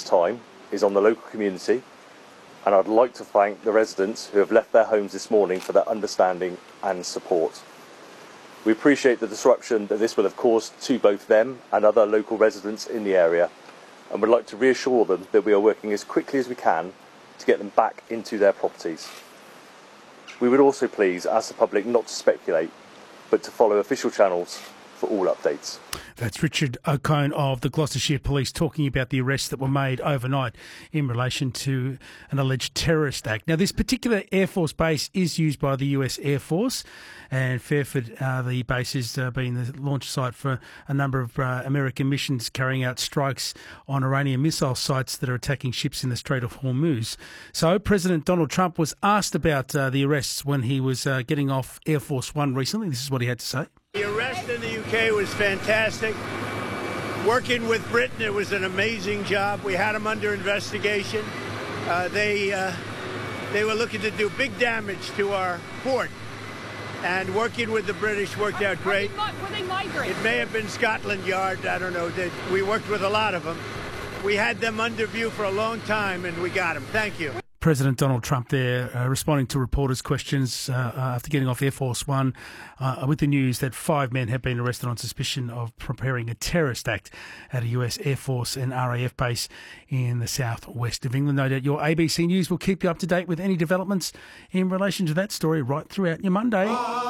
time is on the local community, and I'd like to thank the residents who have left their homes this morning for their understanding and support. We appreciate the disruption that this will have caused to both them and other local residents in the area, and would like to reassure them that we are working as quickly as we can to get them back into their properties. We would also please ask the public not to speculate, but to follow official channels for all updates. That's Richard O'Cone of the Gloucestershire Police talking about the arrests that were made overnight in relation to an alleged terrorist act. Now, this particular Air Force base is used by the US Air Force, and Fairford, the base, has been the launch site for a number of American missions carrying out strikes on Iranian missile sites that are attacking ships in the Strait of Hormuz. So President Donald Trump was asked about the arrests when he was getting off Air Force One recently. This is what he had to say. The arrest in the UK was fantastic. Working with Britain, it was an amazing job. We had them under investigation. They were looking to do big damage to our port. And working with the British worked out great. Were they migrants? It may have been Scotland Yard. I don't know. We worked with a lot of them. We had them under view for a long time, and we got them. Thank you. President Donald Trump there responding to reporters' questions after getting off Air Force One with the news that 5 men have been arrested on suspicion of preparing a terrorist act at a US Air Force and RAF base in the southwest of England. No doubt your ABC News will keep you up to date with any developments in relation to that story right throughout your Monday.